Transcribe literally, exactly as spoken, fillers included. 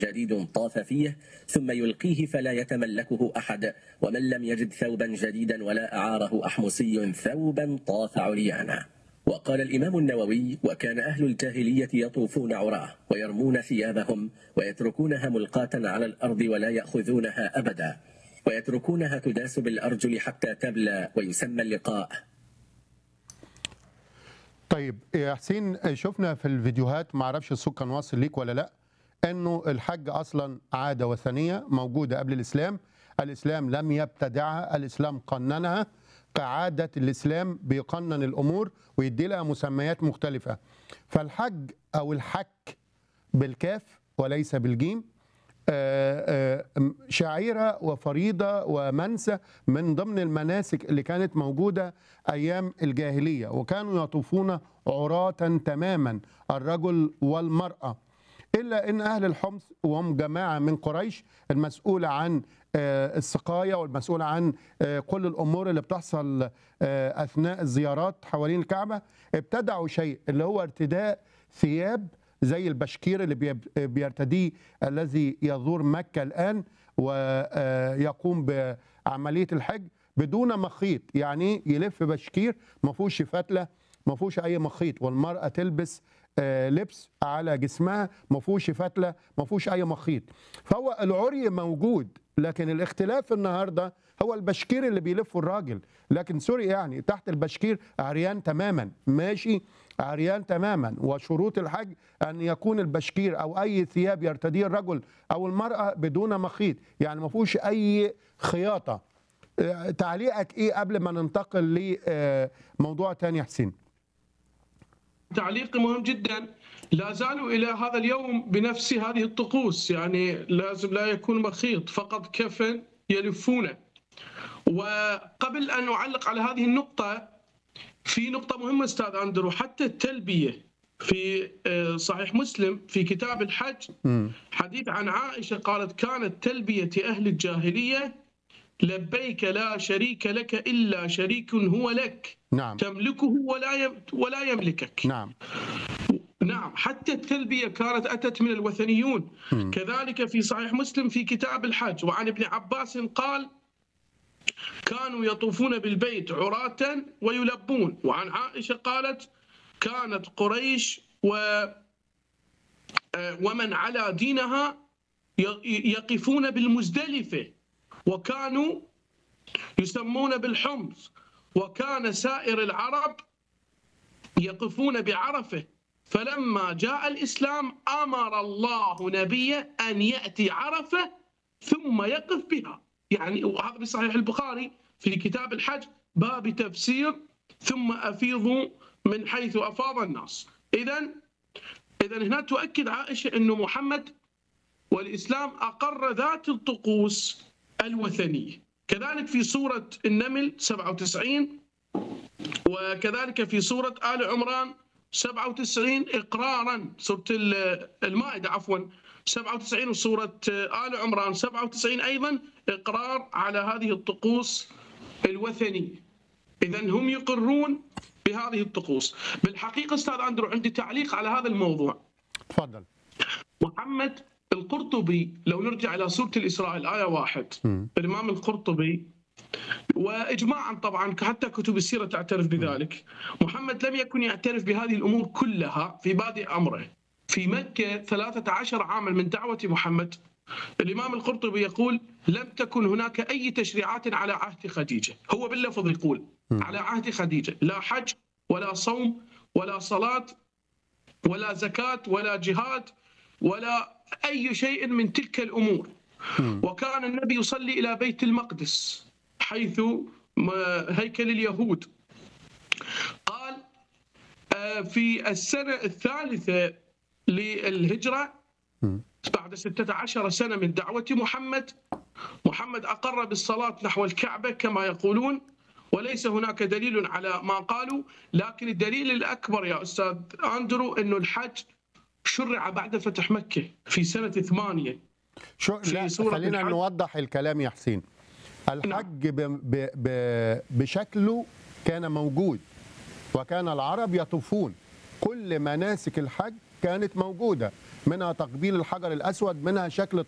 جديد طاف فيه ثم يلقيه فلا يتملكه أحد، ومن لم يجد ثوبا جديدا ولا أعاره أحمسي ثوبا طاف عريانا. وقال الإمام النووي: وكان أهل الجاهلية يطوفون عراه ويرمون ثيابهم ويتركونها ملقاة على الأرض ولا يأخذونها أبدا، ويتركونها تداس بالأرجل حتى تبلى ويسمى اللقاء. طيب يا حسين، شفنا في الفيديوهات، ما اعرفش الصوت كان واصل ليك ولا لا، انه الحج اصلا عاده وثنيه موجوده قبل الاسلام. الاسلام لم يبتدعها، الاسلام قننها كعاده. الاسلام بيقنن الامور ويدي لها مسميات مختلفه. فالحج او الحك بالكاف وليس بالجيم شعيرة وفريضة ومنسى من ضمن المناسك اللي كانت موجودة أيام الجاهلية، وكانوا يطوفون عراة تماما الرجل والمرأة، إلا أن أهل الحمص وهم جماعة من قريش المسؤولة عن السقاية والمسؤولة عن كل الأمور اللي بتحصل أثناء الزيارات حوالين الكعبة، ابتدعوا شيء اللي هو ارتداء ثياب زي البشكير اللي بيرتديه الذي يزور مكة الآن ويقوم بعملية الحج بدون مخيط. يعني يلف بشكير ما فيهوش فتلة، ما فيهوش أي مخيط، والمرأة تلبس لبس على جسمها ما فيهوش فتلة، ما فيهوش أي مخيط. فهو العري موجود، لكن الاختلاف النهارده هو البشكير اللي بيلفه الراجل. لكن سوري، يعني تحت البشكير عريان تماما، ماشي عريان تماما. وشروط الحج أن يكون البشكير أو أي ثياب يرتديه الرجل أو المرأة بدون مخيط، يعني ما فيهوش أي خياطة. تعليقك إيه قبل ما ننتقل لموضوع تاني يا حسين؟ تعليق مهم جدا. لا زالوا إلى هذا اليوم بنفس هذه الطقوس، يعني لازم لا يكون مخيط، فقط كفن يلفونه. وقبل أن أعلق على هذه النقطة، في نقطة مهمة أستاذ أندرو. حتى التلبية في صحيح مسلم في كتاب الحج حديث عن عائشة قالت: كانت تلبية أهل الجاهلية لبيك لا شريك لك إلا شريك هو لك، نعم. تملكه ولا ولا يملكك. نعم نعم، حتى التلبية كانت أتت من الوثنيون. م. كذلك في صحيح مسلم في كتاب الحج، وعن ابن عباس قال: كانوا يطوفون بالبيت عراة ويلبون. وعن عائشة قالت: كانت قريش و ومن على دينها يقفون بالمزدلفة، وكانوا يسمون بالحمص، وكان سائر العرب يقفون بعرفة. فلما جاء الإسلام أمر الله نبيه أن يأتي عرفة ثم يقف بها. يعني وهذا بصحيح البخاري في كتاب الحج باب تفسير ثم أفيضوا من حيث أفاض الناس. إذن إذن هنا تؤكد عائشة أن محمد والإسلام أقر ذات الطقوس الوثنية. كذلك في سورة النمل سبعة وتسعين، وكذلك في سورة آل عمران سبعة وتسعين إقرارا، سورة المائدة عفوا سبعة وتسعين، وسورة آل عمران سبعة وتسعين أيضا إقرار على هذه الطقوس الوثنية. إذن هم يقرون بهذه الطقوس. بالحقيقة أستاذ أندرو عندي تعليق على هذا الموضوع. تفضل. محمد القرطبي، لو نرجع إلى سورة الإسراء الآية واحد، م. الإمام القرطبي وإجماعا طبعا حتى كتب السيرة تعترف بذلك، محمد لم يكن يعترف بهذه الأمور كلها في بادئ أمره. في مكة ثلاثة عشر عاما من دعوة محمد، الإمام القرطبي يقول: لم تكن هناك أي تشريعات على عهد خديجة. هو باللفظ يقول على عهد خديجة لا حج ولا صوم ولا صلاة ولا زكاة ولا جهاد ولا أي شيء من تلك الأمور. وكان النبي يصلي إلى بيت المقدس حيث هيكل اليهود. قال في السنة الثالثة للهجرة بعد ستة عشر سنة من دعوة محمد، محمد أقر بالصلاة نحو الكعبة كما يقولون، وليس هناك دليل على ما قالوا. لكن الدليل الأكبر يا أستاذ أندرو أنه الحج شرع بعد فتح مكة في سنة ثمانية. شو لا خلينا نوضح الكلام يا حسين. الحج ب... ب... ب... بشكله كان موجود، وكان العرب يطوفون. كل مناسك الحج كانت موجودة، منها تقبيل الحجر الأسود، منها شكل